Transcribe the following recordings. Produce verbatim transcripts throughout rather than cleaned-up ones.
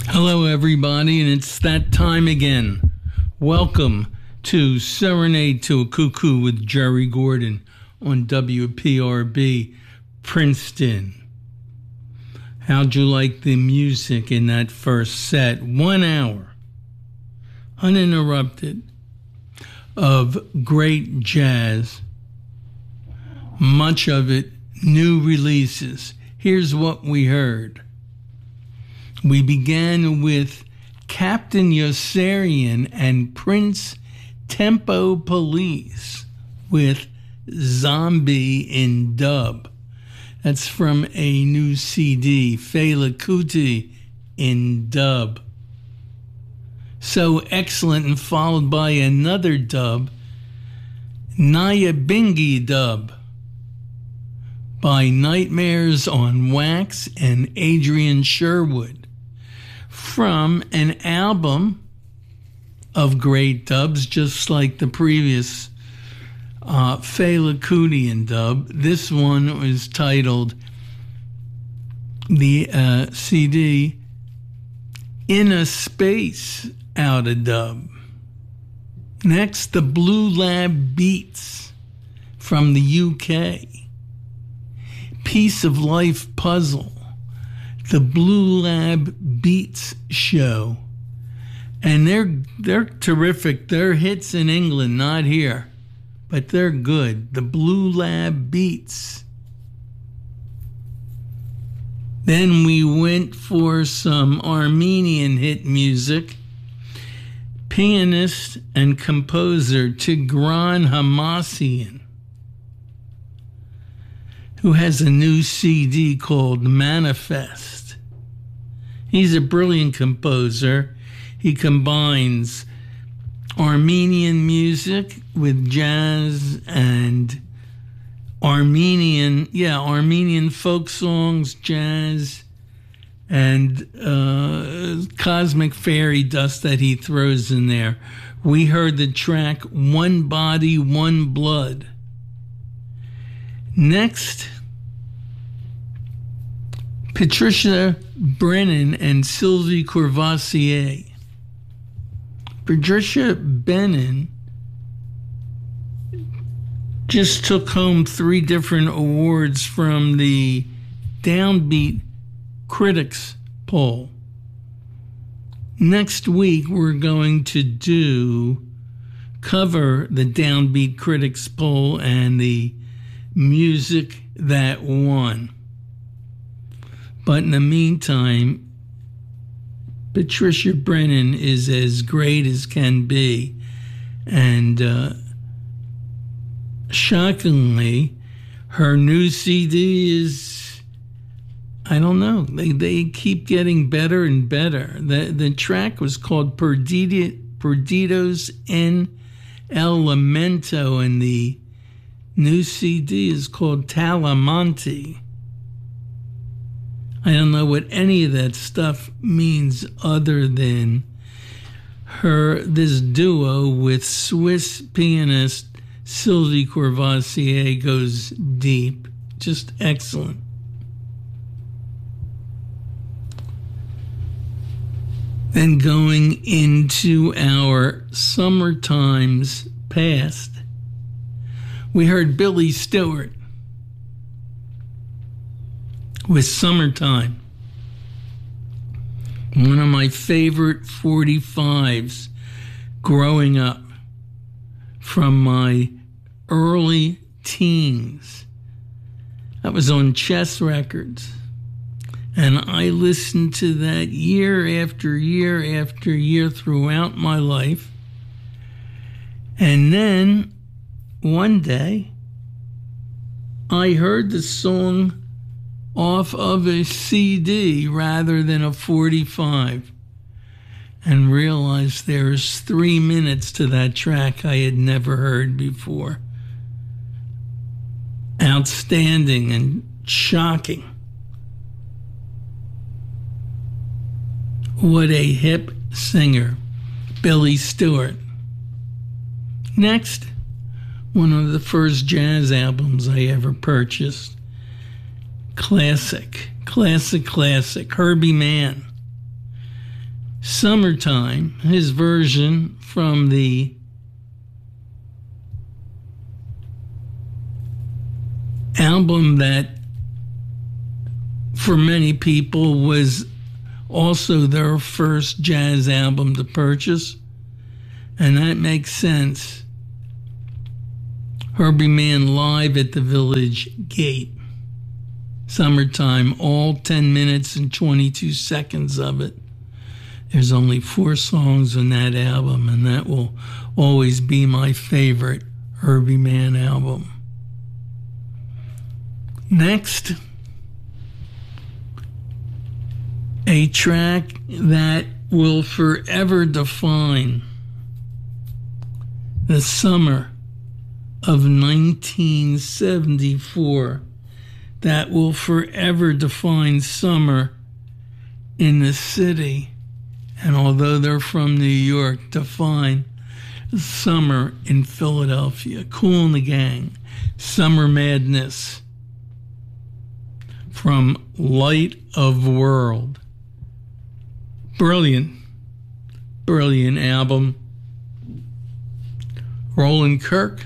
Hello, everybody, and it's that time again. Welcome to Serenade to a Cuckoo with Jerry Gordon on W P R B Princeton. How'd you like the music in that first set? One hour, uninterrupted, of great jazz, much of it new releases. Here's what we heard. We began with Captain Yossarian and Prince Tempo Police with Zombie in Dub. That's from a new C D, Fela Kuti in Dub. So excellent, and followed by another dub, Nyabinghi Dub, by Nightmares on Wax and Adrian Sherwood, from an album of great dubs, just like the previous uh, Fela Kuti in Dub. This one was titled, the uh, C D, In a Space Out of Dub. Next, the Blue Lab Beats from the U K. Piece of Life Puzzle, the Blue Lab Beats Show. And they're they're terrific. They're hits in England, not here, but they're good. The Blue Lab Beats. Then we went for some Armenian hit music. Pianist and composer Tigran Hamasyan, who has a new C D called Manifest. He's a brilliant composer. He combines Armenian music with jazz and Armenian, yeah, Armenian folk songs, jazz, and uh, cosmic fairy dust that he throws in there. We heard the track One Body, One Blood. Next, Patricia Brennan and Sylvie Courvoisier. Patricia Brennan just took home three different awards from the Downbeat Critics Poll. Next week, we're going to do cover the Downbeat Critics Poll and the music that won. But in the meantime, Patricia Brennan is as great as can be. And uh, shockingly, her new C D is, I don't know, they, they keep getting better and better. The, the track was called Perdido, Perdidos en El Lamento, and the new C D is called Talamonte. I don't know what any of that stuff means other than her, this duo with Swiss pianist Sylvie Courvoisier goes deep. Just excellent. Then going into our summertimes past, we heard Billy Stewart with Summertime, one of my favorite forty-fives growing up from my early teens. That was on Chess Records, and I listened to that year after year after year throughout my life. And then one day, I heard the song off of a C D rather than a forty-five, and realized there's three minutes to that track I had never heard before. Outstanding and shocking. What a hip singer, Billy Stewart. Next, one of the first jazz albums I ever purchased. Classic, classic, classic. Herbie Mann Summertime, his version from the album that for many people was also their first jazz album to purchase, and that makes sense. Herbie Mann live at the Village Gate. Summertime, all ten minutes and twenty-two seconds of it. There's only four songs on that album, and that will always be my favorite Herbie Mann album. Next, a track that will forever define the summer of nineteen seventy-four, that will forever define summer in the city, and although they're from New York, define summer in Philadelphia. Kool and the Gang, Summer Madness, from Light of World. Brilliant, brilliant album. Roland Kirk,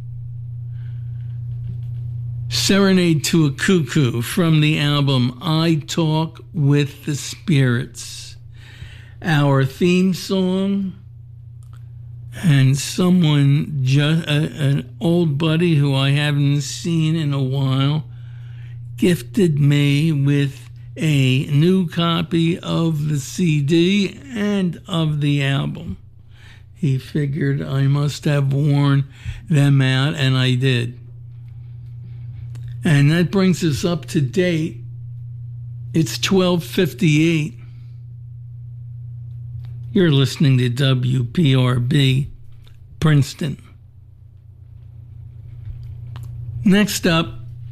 Serenade to a Cuckoo, from the album I Talk with the Spirits. Our theme song, and someone, just, uh, an old buddy who I haven't seen in a while, gifted me with a new copy of the C D and of the album. He figured I must have worn them out, and I did. And that brings us up to date. It's twelve fifty-eight. You're listening to W P R B, Princeton. Next up,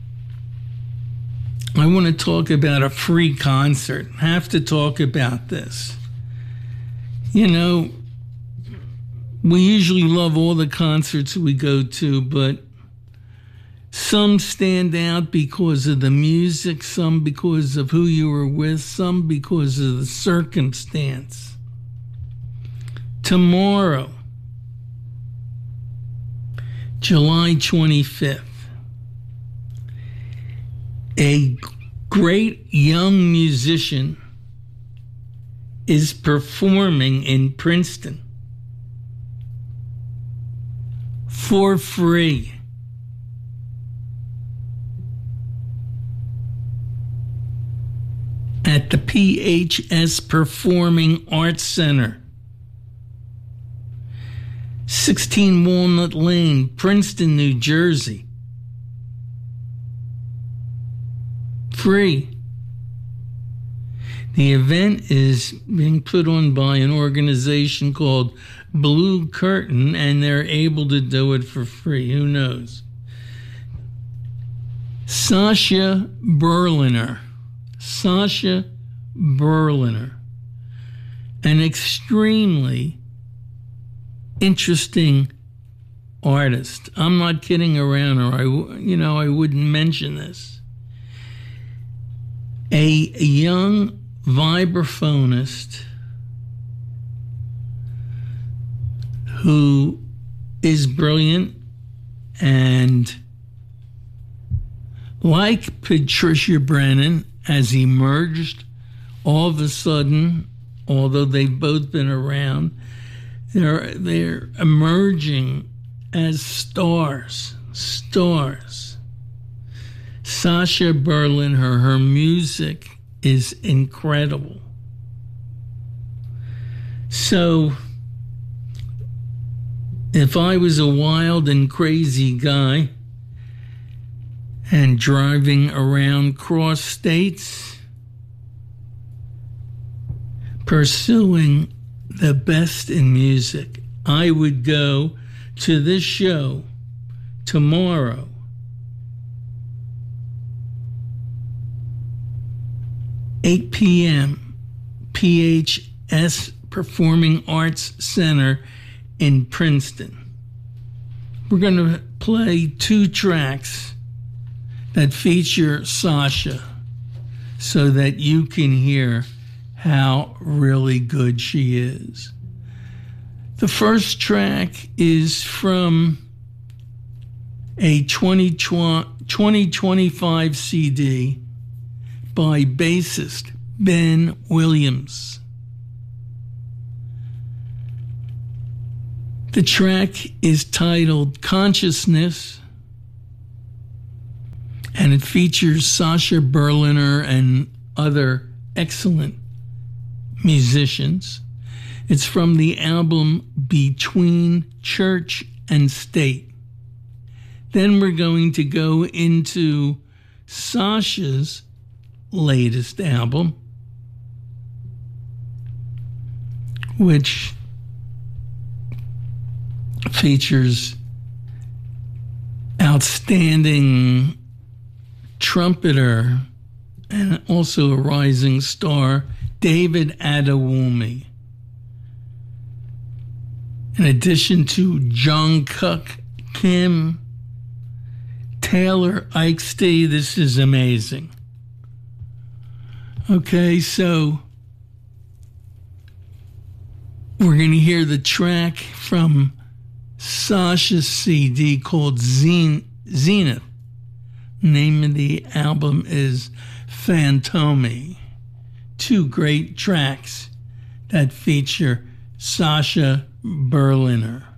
I want to talk about a free concert. I have to talk about this. You know, we usually love all the concerts we go to, but some stand out because of the music, some because of who you were with, some because of the circumstance. Tomorrow, July twenty-fifth, a great young musician is performing in Princeton for free. At the P H S Performing Arts Center, sixteen Walnut Lane, Princeton, New Jersey. Free. The event is being put on by an organization called Blue Curtain, and they're able to do it for free. Who knows? Sasha Berliner. Sasha Berliner. An extremely interesting artist. I'm not kidding around, or I, you know, I wouldn't mention this. A young vibraphonist who is brilliant, and like Patricia Brennan, has emerged all of a sudden, although they've both been around, they're, they're emerging as stars, stars. Sasha Berlin, her, her music is incredible. So, if I was a wild and crazy guy and driving around cross states, pursuing the best in music, I would go to this show tomorrow. eight p.m. P H S Performing Arts Center in Princeton. We're going to play two tracks that feature Sasha so that you can hear how really good she is. The first track is from a twenty twenty-five C D by bassist Ben Williams. The track is titled Consciousness, and it features Sasha Berliner and other excellent musicians. It's from the album Between Church and State. Then we're going to go into Sasha's latest album, which features outstanding trumpeter and also a rising star, David Adewumi. In addition to Jungkook, Kim, Taylor Ikesti, this is amazing. Okay, so we're going to hear the track from Sasha's C D called Zenith. Name of the album is Fantome. Two great tracks that feature Sasha Berliner.